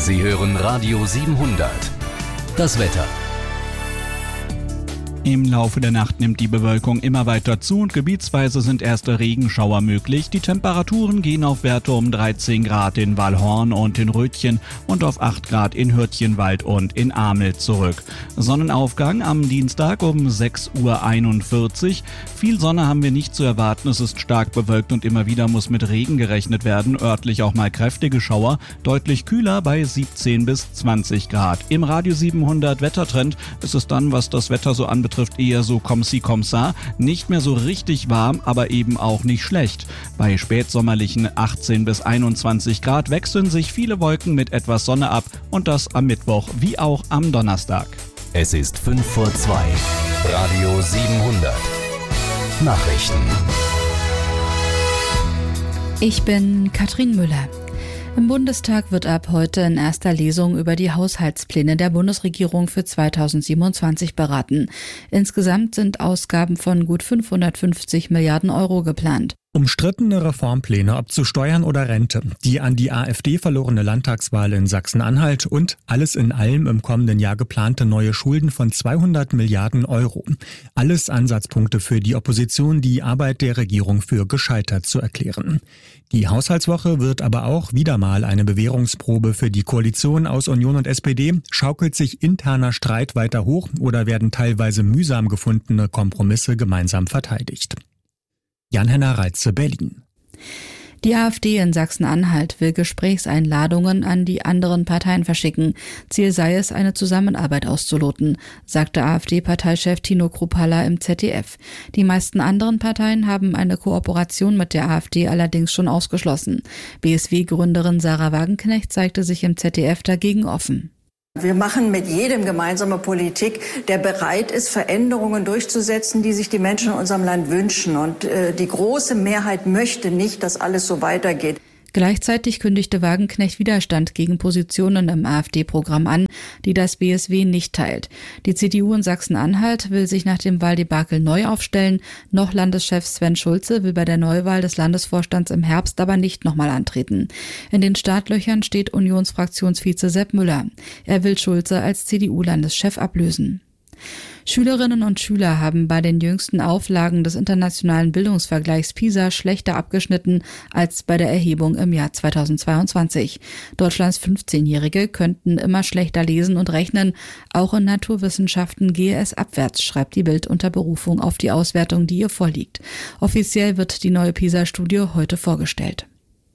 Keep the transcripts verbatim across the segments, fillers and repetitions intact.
Sie hören Radio siebenhundert. Das Wetter. Im Laufe der Nacht nimmt die Bewölkung immer weiter zu und gebietsweise sind erste Regenschauer möglich. Die Temperaturen gehen auf Werte um dreizehn Grad in Wallhorn und in Rötchen und auf acht Grad in Hürtchenwald und in Amel zurück. Sonnenaufgang am Dienstag um sechs Uhr einundvierzig. Viel Sonne haben wir nicht zu erwarten. Es ist stark bewölkt und immer wieder muss mit Regen gerechnet werden. Örtlich auch mal kräftige Schauer. Deutlich kühler bei siebzehn bis zwanzig Grad. Im Radio siebenhundert Wettertrend ist es dann, was das Wetter so anbetrifft, trifft eher so comme ci comme ça, nicht mehr so richtig warm, aber eben auch nicht schlecht. Bei spätsommerlichen achtzehn bis einundzwanzig Grad wechseln sich viele Wolken mit etwas Sonne ab und das am Mittwoch wie auch am Donnerstag. Es ist fünf vor zwei. Radio siebenhundert. Nachrichten. Ich bin Katrin Müller. Im Bundestag wird ab heute in erster Lesung über die Haushaltspläne der Bundesregierung für zweitausendsiebenundzwanzig beraten. Insgesamt sind Ausgaben von gut fünfhundertfünfzig Milliarden Euro geplant. Umstrittene Reformpläne, ob zu Steuern oder Rente, die an die AfD verlorene Landtagswahl in Sachsen-Anhalt und alles in allem im kommenden Jahr geplante neue Schulden von zweihundert Milliarden Euro. Alles Ansatzpunkte für die Opposition, die Arbeit der Regierung für gescheitert zu erklären. Die Haushaltswoche wird aber auch wieder mal eine Bewährungsprobe für die Koalition aus Union und S P D. Schaukelt sich interner Streit weiter hoch oder werden teilweise mühsam gefundene Kompromisse gemeinsam verteidigt? Jan-Henner Reitze, Berlin. Die AfD in Sachsen-Anhalt will Gesprächseinladungen an die anderen Parteien verschicken. Ziel sei es, eine Zusammenarbeit auszuloten, sagte AfD-Parteichef Tino Kruppalla im Z D F. Die meisten anderen Parteien haben eine Kooperation mit der AfD allerdings schon ausgeschlossen. B S W-Gründerin Sarah Wagenknecht zeigte sich im Z D F dagegen offen. Wir machen mit jedem gemeinsame Politik, der bereit ist, Veränderungen durchzusetzen, die sich die Menschen in unserem Land wünschen. Und äh, die große Mehrheit möchte nicht, dass alles so weitergeht. Gleichzeitig kündigte Wagenknecht Widerstand gegen Positionen im AfD-Programm an, die das B S W nicht teilt. Die C D U in Sachsen-Anhalt will sich nach dem Wahldebakel neu aufstellen. Noch Landeschef Sven Schulze will bei der Neuwahl des Landesvorstands im Herbst aber nicht nochmal antreten. In den Startlöchern steht Unionsfraktionsvize Sepp Müller. Er will Schulze als C D U-Landeschef ablösen. Schülerinnen und Schüler haben bei den jüngsten Auflagen des internationalen Bildungsvergleichs PISA schlechter abgeschnitten als bei der Erhebung im Jahr zweitausendzweiundzwanzig. Deutschlands fünfzehnjährige könnten immer schlechter lesen und rechnen. Auch in Naturwissenschaften gehe es abwärts, schreibt die Bild unter Berufung auf die Auswertung, die ihr vorliegt. Offiziell wird die neue PISA-Studie heute vorgestellt.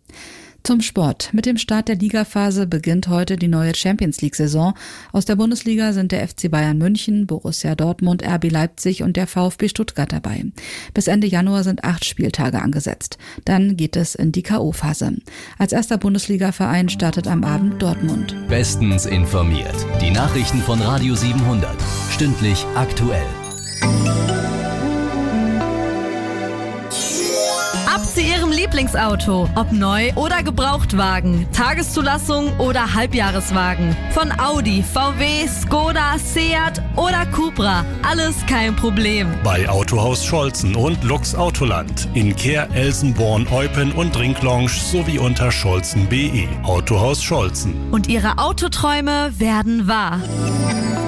Zum Sport. Mit dem Start der Ligaphase beginnt heute die neue Champions-League-Saison. Aus der Bundesliga sind der F C Bayern München, Borussia Dortmund, R B Leipzig und der VfB Stuttgart dabei. Bis Ende Januar sind acht Spieltage angesetzt. Dann geht es in die K O-Phase. Als erster Bundesliga-Verein startet am Abend Dortmund. Bestens informiert. Die Nachrichten von Radio siebenhundert. Stündlich aktuell. Ab zu Ihrem Lieblingsauto, ob neu oder Gebrauchtwagen, Tageszulassung oder Halbjahreswagen. Von Audi, V W, Skoda, Seat oder Cupra, alles kein Problem. Bei Autohaus Scholzen und Lux Autoland in Kehr, Elsenborn, Eupen und Drinklounge sowie unter scholzen punkt de. Autohaus Scholzen. Und Ihre Autoträume werden wahr.